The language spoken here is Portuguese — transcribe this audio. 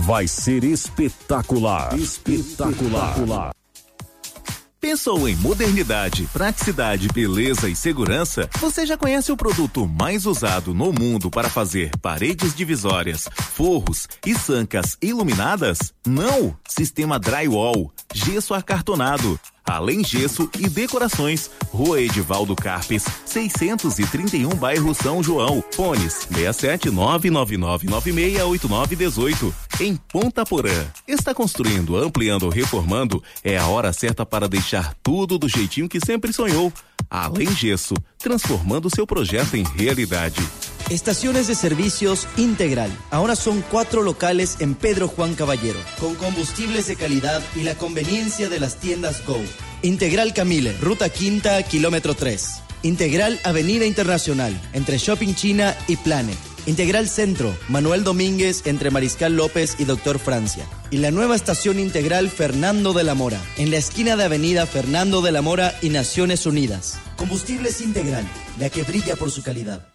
vai ser espetacular. Espetacular. Pensou em modernidade, praticidade, beleza e segurança? Você já conhece o produto mais usado no mundo para fazer paredes divisórias, forros e sancas iluminadas? Não! Sistema Drywall, gesso acartonado. Além gesso e decorações. Rua Edivaldo Carpes, 631, bairro São João. Fones 67999968918. Em Ponta Porã. Está construindo, ampliando ou reformando? É a hora certa para deixar tudo do jeitinho que sempre sonhou. Além Gesso, transformando seu projeto em realidade. Estaciones de servicios Integral. Ahora son 4 locales en Pedro Juan Caballero, con combustibles de calidad y la conveniencia de las tiendas Go. Integral Camile, Ruta Quinta, kilómetro 3. Integral Avenida Internacional, entre Shopping China y Planet. Integral Centro, Manuel Domínguez, entre Mariscal López y Doctor Francia. Y la nueva estación Integral Fernando de la Mora, en la esquina de Avenida Fernando de la Mora y Naciones Unidas. Combustibles Integral, la que brilla por su calidad.